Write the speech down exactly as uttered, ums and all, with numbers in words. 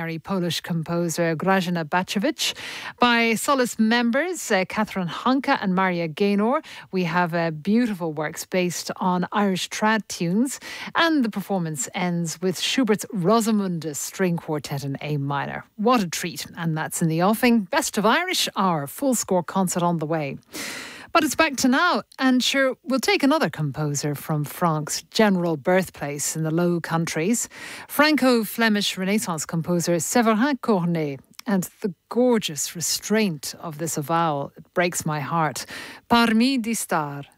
extraordinary Polish composer Grażyna Bacewicz. By Solace members uh, Catherine Hanke and Maria Gaynor, we have uh, beautiful works based on Irish trad tunes, and the performance ends with Schubert's Rosamundus String Quartet in A minor. What a treat, and that's in the offing. Best of Irish, our full score concert on the way. But it's back to now, and sure, we'll take another composer from Franck's general birthplace in the Low Countries, Franco-Flemish Renaissance composer Séverin Cornet. And the gorgeous restraint of this avowal, it breaks my heart. Parmi des stars.